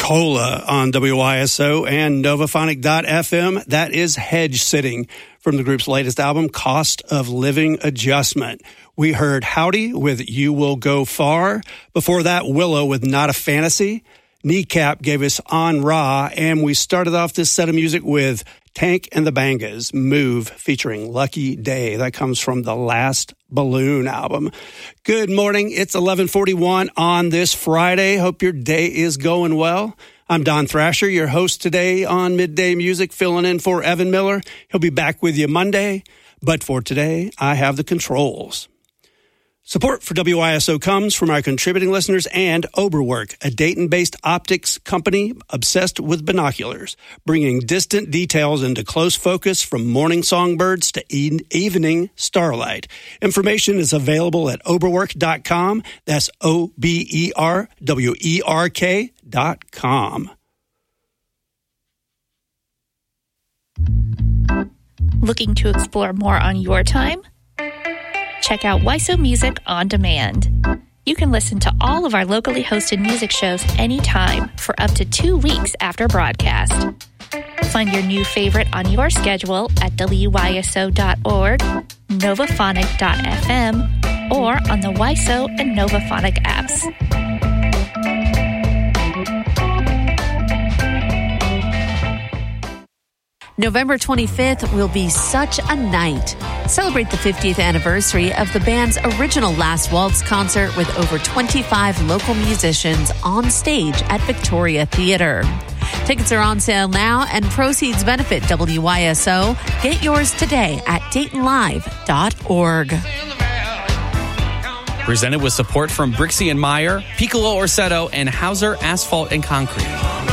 Cola on WYSO and Novaphonic.fm. That is Hedge Sitting from the group's latest album, Cost of Living Adjustment. We heard Howdy with You Will Go Far. Before that, Willow with Not a Fantasy. Kneecap gave us On Ra, and we started off this set of music with Tank and the Bangas, Move, featuring Lucky Day. That comes from the Last Balloon album. Good morning. It's 11:41 on this Friday. Hope your day is going well. I'm Don Thrasher, your host today on Midday Music, filling in for Evan Miller. He'll be back with you Monday, but for today, I have the controls. Support for WYSO comes from our contributing listeners and Oberwerk, a Dayton-based optics company obsessed with binoculars, bringing distant details into close focus from morning songbirds to evening starlight. Information is available at Oberwerk.com. That's OBERWERK.com. Looking to explore more on your time? Check out WYSO Music On Demand. You can listen to all of our locally hosted music shows anytime for up to 2 weeks after broadcast. Find your new favorite on your schedule at WYSO.org, Novaphonic.fm, or on the WYSO and Novaphonic apps. November 25th will be such a night. Celebrate the 50th anniversary of the band's original Last Waltz concert with over 25 local musicians on stage at Victoria Theatre. Tickets are on sale now and proceeds benefit WYSO. Get yours today at DaytonLive.org. Presented with support from Brixey & Meyer, Piccolo Orsetto, and Hauser Asphalt and Concrete.